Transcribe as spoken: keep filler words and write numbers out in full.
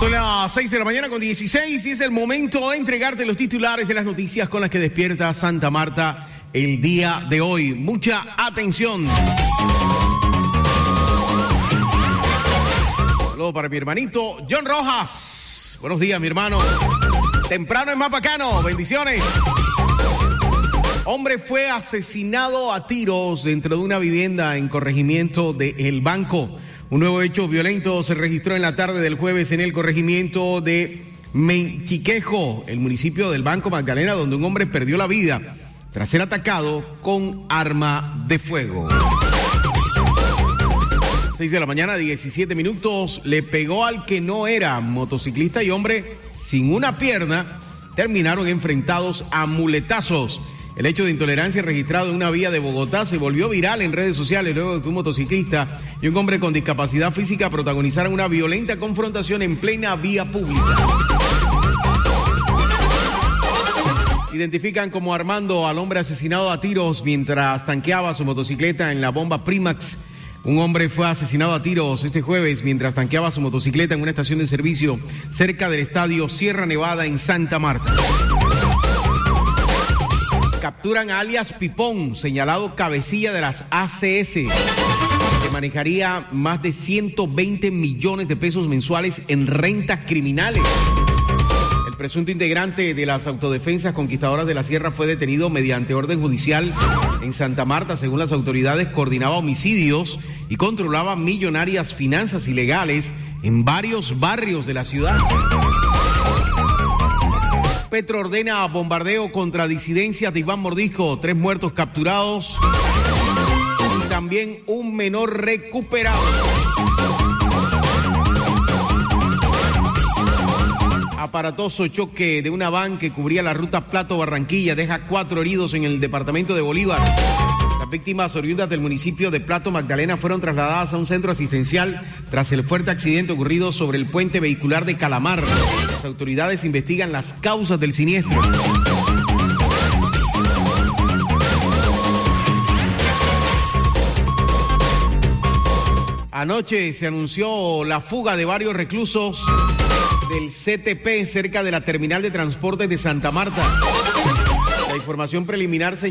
Son las seis de la mañana con dieciséis y es el momento de entregarte los titulares de las noticias con las que despierta Santa Marta el día de hoy. Mucha atención. Saludos para mi hermanito John Rojas. Buenos días, mi hermano. Temprano es más bacano. Bendiciones. Hombre fue asesinado a tiros dentro de una vivienda en corregimiento de El Banco. Un nuevo hecho violento se registró en la tarde del jueves en el corregimiento de Menchiquejo, el municipio del Banco Magdalena, donde un hombre perdió la vida tras ser atacado con arma de fuego. seis de la mañana, diecisiete minutos, le pegó al que no era motociclista y hombre sin una pierna, terminaron enfrentados a muletazos. El hecho de intolerancia registrado en una vía de Bogotá se volvió viral en redes sociales luego de que un motociclista y un hombre con discapacidad física protagonizaran una violenta confrontación en plena vía pública. Identifican como Armando al hombre asesinado a tiros mientras tanqueaba su motocicleta en la bomba Primax. Un hombre fue asesinado a tiros este jueves mientras tanqueaba su motocicleta en una estación de servicio cerca del estadio Sierra Nevada en Santa Marta. Capturan a alias Pipón, señalado cabecilla de las A C S, que manejaría más de ciento veinte millones de pesos mensuales en rentas criminales. El presunto integrante de las autodefensas conquistadoras de la Sierra fue detenido mediante orden judicial en Santa Marta. Según las autoridades, coordinaba homicidios y controlaba millonarias finanzas ilegales en varios barrios de la ciudad. Petro ordena bombardeo contra disidencias de Iván Mordisco, tres muertos capturados y también un menor recuperado. Aparatoso choque de una van que cubría la ruta Plato-Barranquilla deja cuatro heridos en el departamento de Bolívar. Las víctimas oriundas del municipio de Plato Magdalena fueron trasladadas a un centro asistencial tras el fuerte accidente ocurrido sobre el puente vehicular de Calamar. Las autoridades investigan las causas del siniestro. Anoche se anunció la fuga de varios reclusos del C T P cerca de la terminal de transportes de Santa Marta. La información preliminar señala